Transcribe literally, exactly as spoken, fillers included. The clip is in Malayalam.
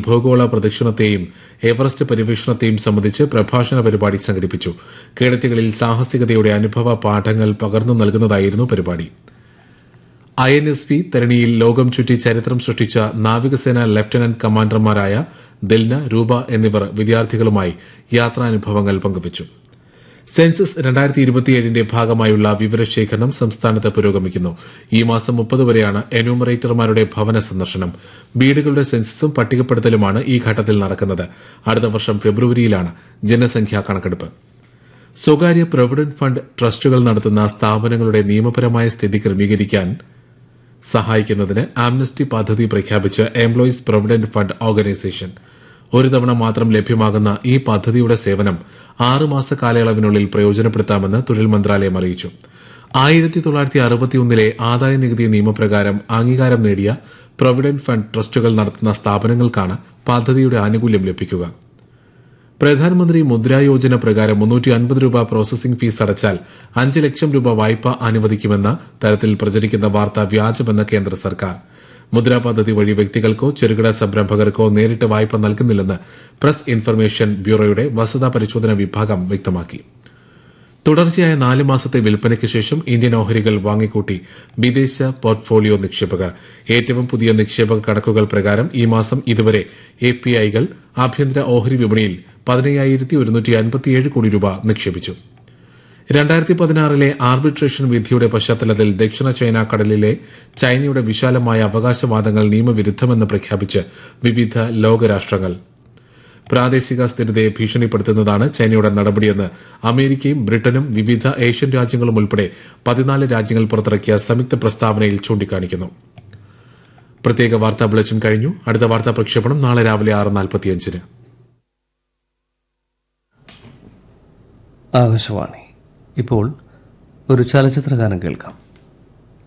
ഭൂഗോള പ്രദക്ഷിണത്തെയും എവറസ്റ്റ് പര്യവേഷണത്തെയും സംബന്ധിച്ച് പ്രഭാഷണ പരിപാടി സംഘടിപ്പിച്ചു. കേഡറ്റുകളിൽ സാഹസികതയുടെ അനുഭവ പാഠങ്ങൾ പകർന്നു നൽകുന്നതായിരുന്നു പരിപാടി. ഐ എൻ എസ് പി തരണിയിൽ ലോകം ചുറ്റി ചരിത്രം സൃഷ്ടിച്ച നാവികസേന ലഫ്റ്റനന്റ് കമാൻഡർമാരായ ദിൽന, രൂപ എന്നിവർ വിദ്യാർത്ഥികളുമായി യാത്രാനുഭവങ്ങൾ പങ്കുവച്ചു. സെൻസസ് രണ്ടായിരത്തി ഇരുപത്തിയേഴിന്റെ ഭാഗമായുള്ള വിവരശേഖരണം സംസ്ഥാനത്ത് പുരോഗമിക്കുന്നു. ഈ മാസം മുപ്പത് വരെയാണ് എന്യൂമറേറ്റർമാരുടെ ഭവന സന്ദർശനം. വീടുകളുടെ സെൻസസും പട്ടികപ്പെടുത്തലുമാണ് ഈ ഘട്ടത്തിൽ നടക്കുന്നത്. അടുത്ത വർഷം ഫെബ്രുവരിയിലാണ് ജനസംഖ്യാ കണക്കെടുപ്പ്. സ്വകാര്യ പ്രൊവിഡന്റ് ഫണ്ട് ട്രസ്റ്റുകൾ നടത്തുന്ന സ്ഥാപനങ്ങളുടെ നിയമപരമായ സ്ഥിതി ക്രമീകരിക്കാൻ സഹായിക്കുന്നതിന് ആംനസ്റ്റി പദ്ധതി പ്രഖ്യാപിച്ച് എംപ്ലോയീസ് പ്രൊവിഡന്റ് ഫണ്ട് ഓർഗനൈസേഷൻ. ഒരു തവണ മാത്രം ലഭ്യമാകുന്ന ഈ പദ്ധതിയുടെ സേവനം ആറുമാസ കാലയളവിനുള്ളിൽ പ്രയോജനപ്പെടുത്താമെന്ന് തൊഴിൽ മന്ത്രാലയം അറിയിച്ചു. ആയിരത്തി തൊള്ളായിരത്തി അറുപത്തിയൊന്നിലെ ആദായനികുതി നിയമപ്രകാരം അംഗീകാരം നേടിയ പ്രൊവിഡന്റ് ഫണ്ട് ട്രസ്റ്റുകൾ നടത്തുന്ന സ്ഥാപനങ്ങൾക്കാണ് പദ്ധതിയുടെ ആനുകൂല്യം ലഭിക്കുക. പ്രധാനമന്ത്രി മുദ്രാ യോജന പ്രകാരം മുന്നൂറ്റി അൻപത് രൂപ പ്രോസസിംഗ് ഫീസ് അടച്ചാൽ അഞ്ച് ലക്ഷം രൂപ വായ്പ അനുവദിക്കുമെന്ന തരത്തിൽ പ്രചരിക്കുന്ന വാർത്ത വ്യാജമെന്ന് കേന്ദ്ര സർക്കാർ. മുദ്രാ പദ്ധതി വഴി വ്യക്തികൾക്കോ ചെറുകിട സംരംഭകർക്കോ നേരിട്ട് വായ്പ നൽകുന്നില്ലെന്ന് പ്രസ് ഇൻഫർമേഷൻ ബ്യൂറോയുടെ വസ്തുതാ പരിശോധന വിഭാഗം വ്യക്തമാക്കി. തുടർച്ചയായ നാല് മാസത്തെ വിൽപ്പനയ്ക്ക് ശേഷം ഇന്ത്യൻ ഓഹരികൾ വാങ്ങിക്കൂട്ടി വിദേശ പോർട്ട്ഫോളിയോ നിക്ഷേപകർ. ഏറ്റവും പുതിയ നിക്ഷേപക കണക്കുകൾ പ്രകാരം ഈ മാസം ഇതുവരെ എഫ്പിഐകൾ ആഭ്യന്തര ഓഹരി വിപണിയിൽ പതിനയ്യായിരത്തി ഒരുന്നൂറ്റി അൻപത്തിയേഴ് കോടി രൂപ നിക്ഷേപിച്ചു. രണ്ടായിരത്തി പതിനാറിലെ ആർബിട്രേഷൻ വിധിയുടെ പശ്ചാത്തലത്തിൽ ദക്ഷിണ ചൈന കടലിലെ ചൈനയുടെ വിശാലമായ അവകാശവാദങ്ങൾ നിയമവിരുദ്ധമെന്ന് പ്രഖ്യാപിച്ച് വിവിധ ലോകരാഷ്ട്രങ്ങൾ. പ്രാദേശിക സ്ഥിരതയെ ഭീഷണിപ്പെടുത്തുന്നതാണ് ചൈനയുടെ നടപടിയെന്ന് അമേരിക്കയും ബ്രിട്ടനും വിവിധ ഏഷ്യൻ രാജ്യങ്ങളും ഉൾപ്പെടെ പതിനാല് രാജ്യങ്ങൾ പുറത്തിറക്കിയ സംയുക്ത പ്രസ്താവനയിൽ ചൂണ്ടിക്കാണിക്കുന്നു. പ്രത്യേക വാർത്താ ബുള്ളറ്റിൻ കഴിഞ്ഞു. അടുത്ത വാർത്താ പ്രക്ഷേപണം നാളെ രാവിലെ ആറ് നാൽപ്പത്തിയഞ്ചിന്. ആകാശവാണി. ഇപ്പോൾ ഒരു ചലച്ചിത്രഗാനം കേൾക്കാം.